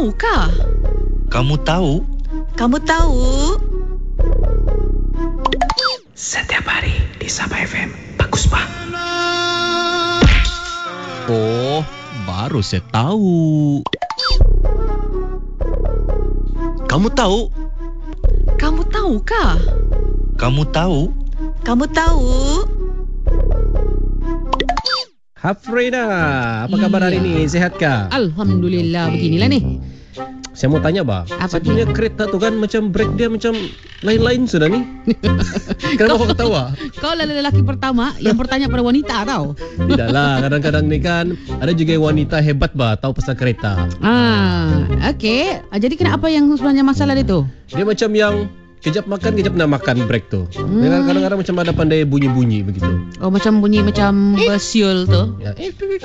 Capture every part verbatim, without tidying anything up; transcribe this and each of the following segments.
tahukah? Kamu tahu? Kamu tahu? Setiap hari di Sabah F M. Bagus, Pak. Oh, baru saya tahu. Kamu tahu? Kamu tahukah? Kamu tahu? Kamu tahu? Hafrina, apa kabar hari ini? Sehatkah? Alhamdulillah, beginilah ni. Saya mau tanya, Bah. Apa Saya punya dia? kereta tu kan macam brake dia macam lain-lain sudah ni. Kenapa kau ketawa? Kau adalah lelaki pertama yang bertanya pada wanita tau. Tidaklah, kadang-kadang ni kan ada juga wanita hebat, Bah, tahu pasal kereta. Ah, okey. Ah, jadi kenapa yang sebenarnya masalah dia tu? Dia macam yang kejap makan, kejap nak makan brake tu. Hmm. Dia kan kadang-kadang macam ada pandai bunyi-bunyi begitu. Oh, macam bunyi macam bersiul tu. Ya.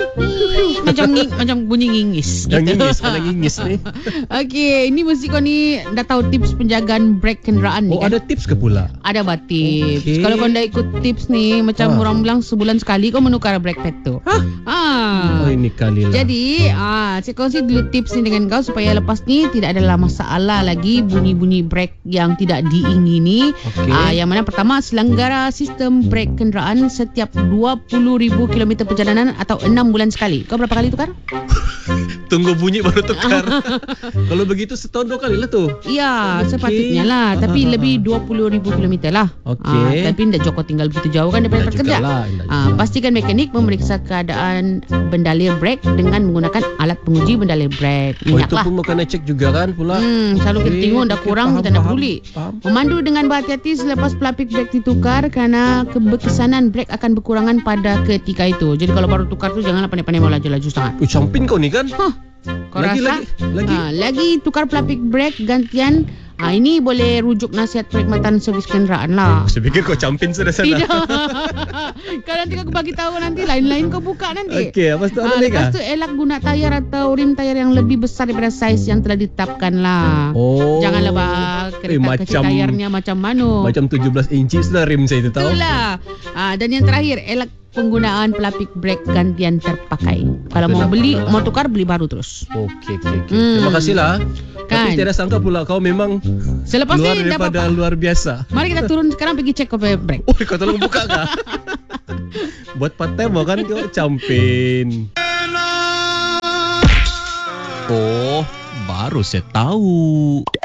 Macam nging, macam bunyi ngingis. Yang ngingis, pandai ngingis ni. Okey, ini mesti kau ni dah tahu tips penjagaan brake kenderaan ni Oh, kan? ada tips ke pula? Ada bah tips. Okey. Kalau kau dah ikut tips ni, macam Ah. orang bilang sebulan sekali kau menukar brake pad tu. Hah? Ah. Oh, ini kali lah. Jadi, ah, saya kongsi dulu tips ni dengan kau supaya lepas ni tidak adalah masalah lagi bunyi-bunyi brake yang tidak diingini. Okey. Ah, yang mana pertama, selenggara sistem brake kenderaan setiap dua puluh ribu kilometer perjalanan atau enam bulan sekali. Kau berapa kali tukar? Tunggu bunyi baru tukar. Kalau begitu setahun dua kali lah tu. Ya, Okey. sepatutnya lah. Tapi Ah, lebih dua puluh ribu kilometer lah. Okey. Ah, tapi tidak Joko tinggal begitu jauh kan daripada Indah tempat kerja. jugalah, indah Ah, juga. pastikan mekanik memeriksa keadaan bendalir brake dengan menggunakan alat penguji bendalir brake. Oh, Minyak itu lah. pun makanan cek juga kan pula. Hmm, selalu kita Okey, tengok dah okey, kurang, faham, kita nak faham, peduli. faham. Memandu dengan berhati-hati selepas pelapik brake ditukar kerana keberkesanan brake akan berkurangan pada ketika itu. Jadi kalau baru tukar tu janganlah pandai-pandai mau laju-laju sangat. Oh, campin kau ni kan? Hah, kau Lagi, rasa? lagi, lagi. Ha, lagi tukar pelapik brake gantian. Ha, ini boleh rujuk nasihat perkhidmatan servis kenderaan lah. Saya fikir kau campin sudah sana. Tidak. Kalau nanti aku bagi tahu nanti lain-lain kau buka nanti. Okey, lepas tu ada Ah, lagi lepas kah? tu elak guna tayar atau rim tayar yang lebih besar daripada saiz yang telah ditetapkan lah. Oh. Janganlah bah kereta Eh, kecil macam- tayarnya macam mana. Macam tujuh belas inci sudah rim saya tu tahu. Itulah. Ah, dan yang terakhir, elak penggunaan pelapik brake gantian terpakai. Kalau mau Kenapa? beli, mau tukar, beli baru terus. Okey, okey, okey. Hmm. Terima kasihlah. Kan? Tapi tidak sangka pula kau memang Selepas luar ni dah daripada apa-apa. luar biasa. Mari kita turun sekarang pergi cek kopi brake. Oh, kau tolong buka kah? Buat part time kan kau campin. Oh, baru saya tahu.